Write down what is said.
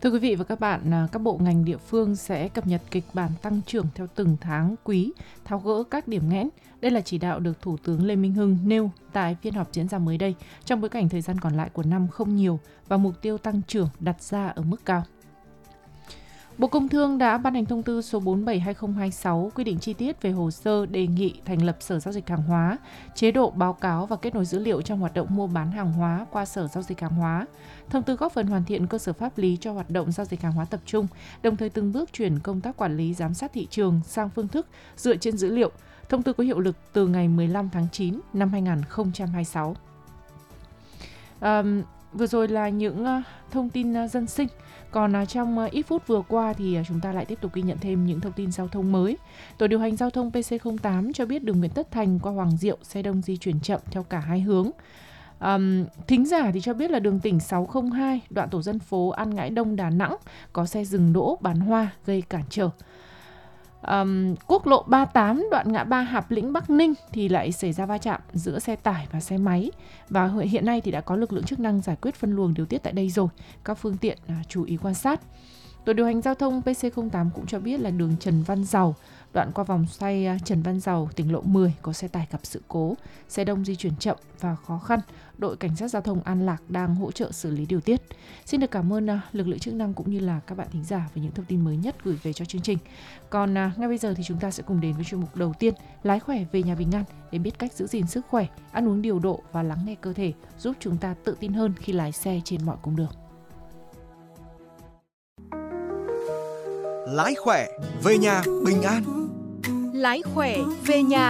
Thưa quý vị và các bạn, các bộ ngành địa phương sẽ cập nhật kịch bản tăng trưởng theo từng tháng quý, tháo gỡ các điểm nghẽn. Đây là chỉ đạo được Thủ tướng Lê Minh Hưng nêu tại phiên họp diễn ra mới đây, trong bối cảnh thời gian còn lại của năm không nhiều và mục tiêu tăng trưởng đặt ra ở mức cao. Bộ Công Thương đã ban hành thông tư số 47/2026 quy định chi tiết về hồ sơ đề nghị thành lập Sở Giao dịch Hàng hóa, chế độ báo cáo và kết nối dữ liệu trong hoạt động mua bán hàng hóa qua Sở Giao dịch Hàng hóa. Thông tư góp phần hoàn thiện cơ sở pháp lý cho hoạt động giao dịch hàng hóa tập trung, đồng thời từng bước chuyển công tác quản lý giám sát thị trường sang phương thức dựa trên dữ liệu. Thông tư có hiệu lực từ ngày 15 tháng 9 năm 2026. Vừa rồi là những thông tin dân sinh. Còn trong ít phút vừa qua thì chúng ta lại tiếp tục ghi nhận thêm những thông tin giao thông mới. Tổ điều hành giao thông PC08 cho biết đường Nguyễn Tất Thành qua Hoàng Diệu xe đông di chuyển chậm theo cả hai hướng. Thính giả thì cho biết là đường tỉnh 602 đoạn tổ dân phố An Ngãi Đông Đà Nẵng có xe dừng đỗ bán hoa gây cản trở. Quốc lộ 38 đoạn ngã ba Hạp Lĩnh Bắc Ninh thì lại xảy ra va chạm giữa xe tải và xe máy, và hiện nay thì đã có lực lượng chức năng giải quyết phân luồng điều tiết tại đây rồi. Các phương tiện chú ý quan sát. Tổ điều hành giao thông PC08 cũng cho biết là đường Trần Văn Dầu đoạn qua vòng xoay Trần Văn Dầu tỉnh lộ 10 có xe tải gặp sự cố, xe đông di chuyển chậm và khó khăn. Đội cảnh sát giao thông An Lạc đang hỗ trợ xử lý điều tiết. Xin được cảm ơn lực lượng chức năng cũng như là các bạn thính giả về những thông tin mới nhất gửi về cho chương trình. Còn ngay bây giờ thì chúng ta sẽ cùng đến với chuyên mục đầu tiên, lái khỏe về nhà bình an, để biết cách giữ gìn sức khỏe, ăn uống điều độ và lắng nghe cơ thể, giúp chúng ta tự tin hơn khi lái xe trên mọi cung đường. Lái khỏe về nhà bình an. Lái khỏe về nhà